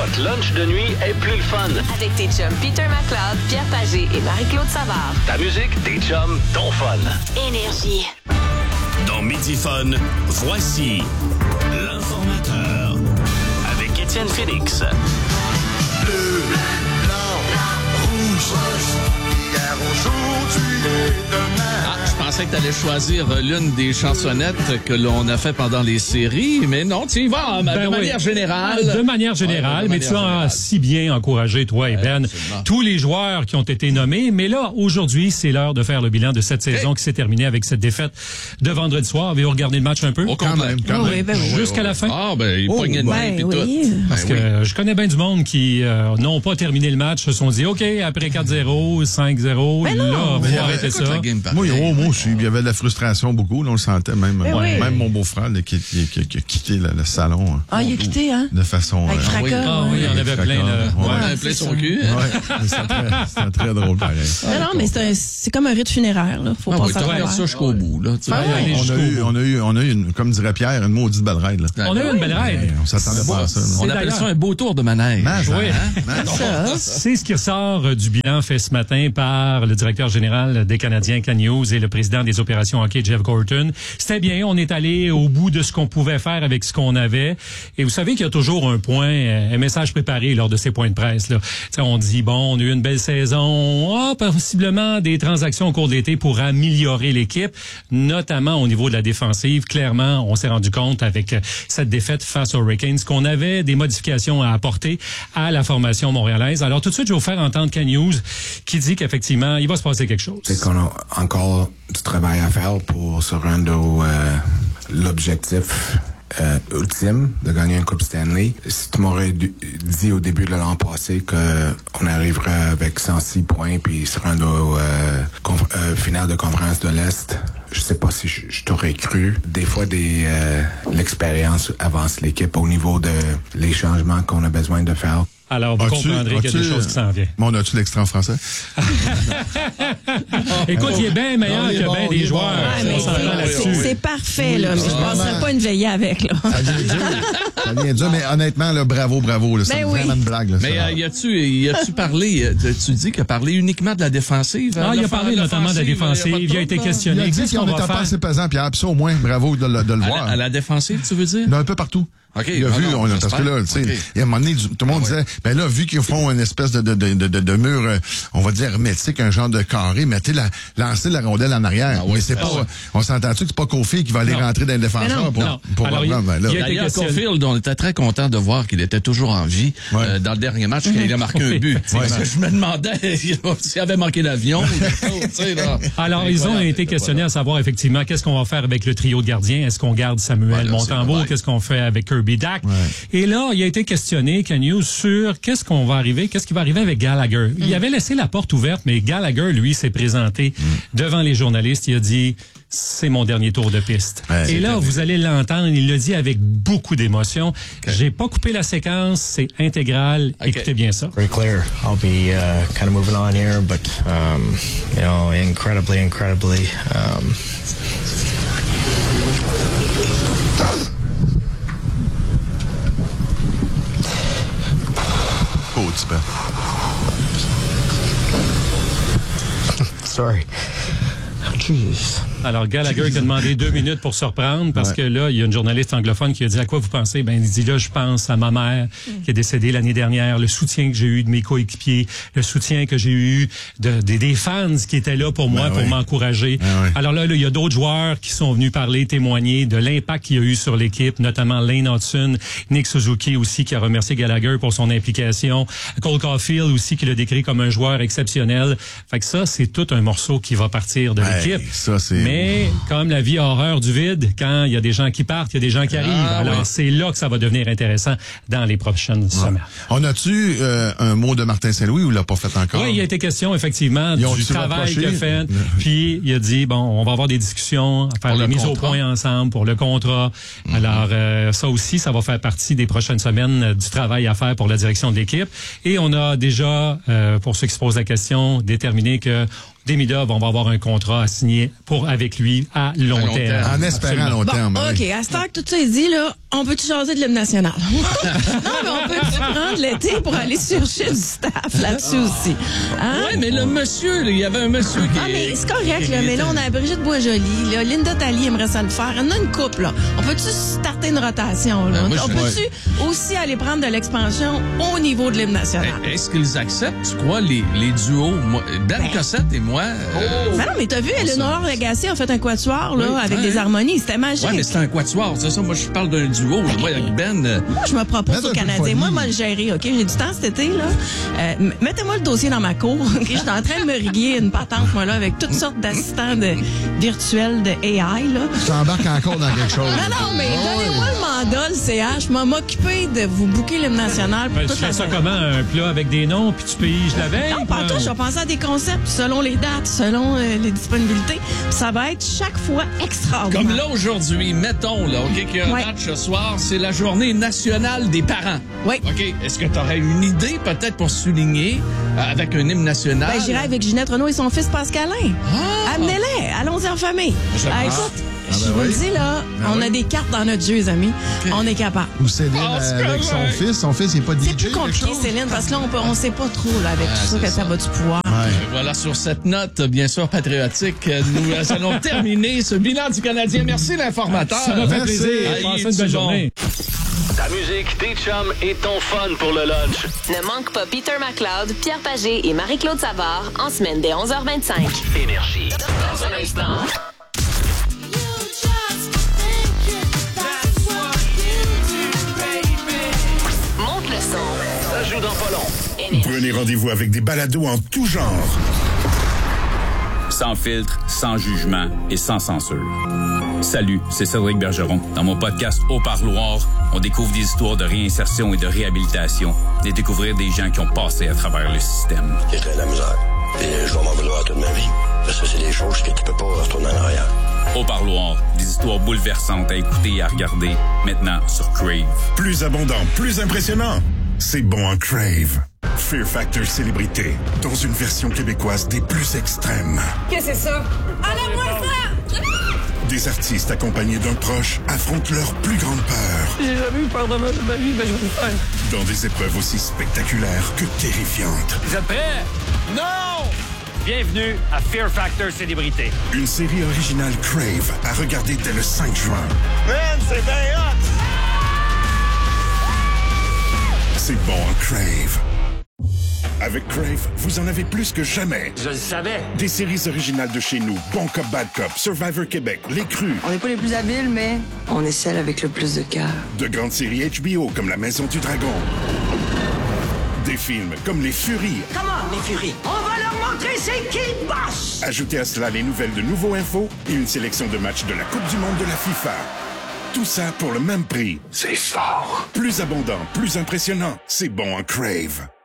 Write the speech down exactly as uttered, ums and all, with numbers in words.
votre lunch de nuit est plus le fun. Avec tes chums Peter McLeod, Pierre Pagé et Marie-Claude Savard. Ta musique, tes chums, ton fun. Énergie. Dans Midi Fun, voici l'informateur avec Étienne Félix. Bleu, blanc, rouge, hier, aujourd'hui et demain. Ah, je pensais que tu allais choisir l'une des chansonnettes que l'on a fait pendant les séries, mais non, tu y vas ben de oui. manière générale. De manière générale, ouais, de mais manière tu générale. as si bien encouragé, toi et Ben, Absolument. tous les joueurs qui ont été nommés. Mais là, aujourd'hui, c'est l'heure de faire le bilan de cette saison hey. qui s'est terminée avec cette défaite de vendredi soir. Avez-vous regardé le match un peu? Au quand même, quand oh, même. Oui, ben oui. Jusqu'à la fin? Ah, ben, il oh, pognait de main ben, et oui. tout. Parce ben, que oui. je connais bien du monde qui euh, n'ont pas terminé le match, se sont dit, OK, après quatre zéro, cinq zéro, mais là, non. on va arrêter ça. Moi, oh, moi aussi, il y avait de la frustration beaucoup, là, on le sentait, même, ouais, ouais, oui. même mon beau-frère là, qui, qui, qui, qui a quitté le, le salon. Ah, il a quitté, hein? De façon... Avec euh, fracas. Oui, ah, oui, on avait fracas, plein de... Ouais, Ouais, ouais, plein son ça. cul. Hein? Ouais, c'était très, c'était très drôle, pareil. Non, non, mais c'est, un, c'est comme un rite funéraire, là. Faut Ah, pas oui, s'en t'as faire. fait ça jusqu'au bout, là. Tu sais. Ah, ouais. On a, eu, on a eu, on a eu une, comme dirait Pierre, une maudite belle ride, là. On a eu une belle ride. Ouais, on s'attendait pas à ça. là. On appelle ça un beau tour de manège. Mais, Oui. hein? Ça. C'est ce qui ressort du bilan fait ce matin par le directeur général des Canadiens, Ken Hughes, et le président des opérations hockey, Jeff Gorton. C'était bien, on est allé au bout de ce qu'on pouvait faire avec ce qu'on avait. Et vous savez qu'il y a toujours un point, un message préparé lors de ces points de presse, là. T'sais, on dit, bon, on a eu une belle saison, ah, possiblement des transactions au cours de l'été pour améliorer l'équipe, notamment au niveau de la défensive. Clairement, on s'est rendu compte avec cette défaite face aux Hurricanes qu'on avait des modifications à apporter à la formation montréalaise. Alors tout de suite, je vais vous faire entendre Ken Hughes qui dit qu'effectivement, il va se passer quelque chose. C'est qu'on a encore du travail à faire pour se rendre au euh, l'objectif euh, ultime de gagner une Coupe Stanley. Si tu m'aurais du, dit au début de l'an passé qu'on arriverait avec cent six points puis se rendre au euh, conf- euh, finale de conférence de l'Est, je sais pas si je, je t'aurais cru. Des fois, des euh, l'expérience avance l'équipe au niveau de les changements qu'on a besoin de faire. Alors, vous As-tu- comprendrez qu'il y a des as-tu- choses qui s'en viennent. Bon, on a-tu l'extrait en français? Écoute, il est bien meilleur Non, il est que bon, bien il des est joueurs. bon. Ouais, mais On s'entend c'est, là-dessus. c'est, c'est parfait, là. Mais je Ah, passerai pas une veillée avec, là. Ça vient dur. Ça vient dur, mais honnêtement, là, bravo, bravo. Là, c'est Ben oui. vraiment une blague. Là, Mais ça. euh, y a-tu, y a-tu parlé, euh, tu dis qu'il a parlé uniquement de la défensive? Ah, hein, il a de parlé faire notamment de la défensive. Il a été Il questionné. a dit Qu'est-ce qu'on qu'on va n'était pas faire? assez pesant, Pierre. Puis ça, au moins, bravo de, le- de le À voir. la, à la défensive, tu veux dire? Il y en a un peu partout. OK. Il a Ah vu, non, on, parce j'espère. que là, tu sais, OK. il y a un moment donné, du- tout le monde Ah ouais. disait, ben là, vu qu'ils font une espèce de, de, de, de, de, de mur, euh, on va dire hermétique, un genre de carré, mettez la, lancez la rondelle en arrière. Ah oui, mais c'est ah pas, ouais. on s'entend-tu que c'est pas Kofi qui va aller Non. rentrer dans le Mais défenseur non, pour, non. pour Alors, avoir- il- ben là. il y a- D'ailleurs, questionné. Caulfield, on était très content de voir qu'il était toujours en vie Ouais. euh, dans le dernier match quand il a marqué un but. Oui, Parce que je me demandais s'il avait manqué l'avion ou quelque chose, tu sais, là. Alors, ils ont été questionnés à savoir effectivement qu'est-ce qu'on va faire avec le trio de gardiens. Est-ce qu'on garde Samuel Ouais, là, Montembeault? c'est Qu'est-ce qu'on fait avec Kirby Dack? Et là, il a été questionné, Ken Hughes, sur qu'est-ce qu'on va arriver, qu'est-ce qui va arriver avec Gallagher. Mm. Il avait laissé la porte ouverte, mais Gallagher, lui, s'est présenté Mm. devant les journalistes. Il a dit, c'est mon dernier tour de piste. Ouais, Et là, vous allez l'entendre, il le dit avec beaucoup d'émotion. J'ai pas coupé la séquence, c'est intégral. Okay. Écoutez bien ça. Very clear. I'll be uh, kind of moving on here, but um, you know, incredibly, incredibly. Um, Oh, petit peu. sorry. Jeez. Alors, Gallagher qui a demandé deux minutes pour se reprendre parce Ouais. que là, il y a une journaliste anglophone qui a dit « À quoi vous pensez? » Ben, il dit là, je pense à ma mère qui est décédée l'année dernière, le soutien que j'ai eu de mes coéquipiers, le soutien que j'ai eu de, de- des fans qui étaient là pour moi, Ben pour oui. m'encourager. Ben oui. Alors là, là, il y a d'autres joueurs qui sont venus parler, témoigner de l'impact qu'il y a eu sur l'équipe, notamment Lane Hudson, Nick Suzuki aussi qui a remercié Gallagher pour son implication, Cole Caulfield aussi qui l'a décrit comme un joueur exceptionnel. Fait que ça, c'est tout un morceau qui va partir de Hey, l'équipe. ça, c'est... Mais comme la vie a horreur du vide, quand il y a des gens qui partent, il y a des gens qui arrivent. Ah, Alors, oui. c'est là que ça va devenir intéressant dans les prochaines semaines. On a-tu euh, un mot de Martin Saint-Louis ou il l'a pas fait encore? Oui, il y a été question, effectivement, Ils ont du dû travail qu'il a rapprocher. fait. Puis, il a dit, bon, on va avoir des discussions, faire Pour des le mises au contrat. point ensemble pour le contrat. Mm-hmm. Alors, euh, ça aussi, ça va faire partie des prochaines semaines euh, du travail à faire pour la direction de l'équipe. Et on a déjà, euh, pour ceux qui se posent la question, déterminé que Demi Dove, on va avoir un contrat à signer pour avec lui à long, À long terme. terme. En espérant à long Bon, terme. OK, à ce temps que tout ça est dit, là, on peut-tu jaser de l'hymne national? Non, mais on peut-tu prendre l'été pour aller chercher du staff là-dessus aussi? Hein? Ouais, mais le monsieur, là, il y avait un monsieur qui... Ah, mais c'est correct, là. Mais là, on a Brigitte Boisjoli, là. Linda Talley aimerait ça le faire. On a une couple, là. On peut-tu starter une rotation, là? Ben, moi, on je- peut-tu aussi aller prendre de l'expansion au niveau de l'hymne national? Est-ce qu'ils acceptent, tu crois, les, les duos? Moi, Ben Cossette et moi... euh, Ben non, mais t'as vu, Eleanor Lagacé a fait un quatuor, là, Oui, avec ouais. des harmonies. C'était magique. Ouais, mais c'est un quatuor, c'est ça. Moi, je parle d'un duo. là. Moi, avec Ben... euh, Moi, je me propose Mets un aux peu de Canadiens. folie. Moi, moi, le gérer, OK? J'ai du temps cet été, là. Euh, m- mettez-moi le dossier dans ma cour. OK? Je suis en train de me riguer une patente, moi, là, avec toutes sortes d'assistants de, virtuels de A I, là. Tu t'embarques encore dans quelque chose. Non, non, mais Ah ouais. donnez-moi le mandat, le C H. Moi, m'occuper de vous booker l'hymne national pour Ben, tu toute fais la ça semaine. comment? Un plat avec des noms, puis tu piges la veille? Non, pas là? tout. Je vais penser à des concepts selon les dates, selon euh, les disponibilités. Puis ça va être chaque fois extraordinaire. Comme là, aujourd'hui, mettons, là, OK, qu'il y a un Ouais. match ce soir, c'est la journée nationale des parents. Oui. OK, est-ce que tu aurais une idée, peut-être, pour souligner, euh, avec un hymne national? Ben, j'irai avec Ginette Renault et son fils Pascalin. Ah! Amenez-les. Allons-y en famille. Je Ah, pense. écoute, Ah, je ben vous oui. le dis, là, Ben on oui. a des cartes dans notre jeu, les amis. On est capable. Ou Céline Ah, c'est avec son correct. fils. Son fils, il n'est pas D J. C'est plus quelque compliqué, chose? Céline, parce que là, on peut, on sait pas trop, là, avec Ah, tout ça, c'est que ça ça. va-tu pouvoir. Ouais. Et voilà, sur cette note, bien sûr, patriotique, nous allons terminer ce bilan du Canadien. Merci, l'informateur. Ça m'a fait Merci. plaisir. Hey, Passez une tu belle bon. journée. Ta musique, tes chums et ton fun pour le lunch. Ne manque pas Peter McLeod, Pierre Pagé et Marie-Claude Savard en semaine dès onze heures vingt-cinq. Énergie. Dans un instant. Monte le son. Ça joue dans pas long. Énergie. Prenez rendez-vous avec des balados en tout genre. Sans filtre, sans jugement et sans censure. Salut, c'est Cédric Bergeron. Dans mon podcast Au Parloir, on découvre des histoires de réinsertion et de réhabilitation, et découvrir des gens qui ont passé à travers le système. J'ai très de la misère. Et je vais m'en vouloir toute ma vie. Parce que c'est des choses que tu peux pas retourner en arrière. Au Parloir, des histoires bouleversantes à écouter et à regarder, maintenant sur Crave. Plus abondant, plus impressionnant. C'est bon en Crave. Fear Factor Célébrité, dans une version québécoise des plus extrêmes. Qu'est-ce que c'est ça? Enlève-moi ça! Des artistes accompagnés d'un proche affrontent leur plus grande peur. J'ai jamais eu peur de ma vie, mais je vais le faire. Dans des épreuves aussi spectaculaires que terrifiantes. Vous êtes prêts? Non! Bienvenue à Fear Factor Célébrité. Une série originale Crave à regarder dès le cinq juin. Man, c'est bien hot! C'est bon en Crave. Avec Crave, vous en avez plus que jamais. Je le savais. Des séries originales de chez nous, Bon Cop, Bad Cop, Survivor Québec, Les Crus. On n'est pas les plus habiles, mais on est celle avec le plus de cœur. De grandes séries H B O comme La Maison du Dragon. Des films comme Les Furies. Comment, les furies? On va leur montrer c'est qui le boss! Ajoutez à cela les nouvelles de Nouveau Info et une sélection de matchs de la Coupe du Monde de la FIFA. Tout ça pour le même prix. C'est fort. Plus abondant, plus impressionnant, c'est bon en Crave.